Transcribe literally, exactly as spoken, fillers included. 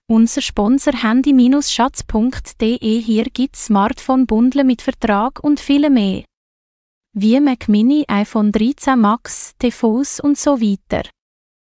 Unser Sponsor handy Bindestrich schatz punkt de. Hier gibt's Smartphone-Bundle mit Vertrag und viele mehr. Wie Mac Mini, iPhone dreizehn Max, T V s und so weiter.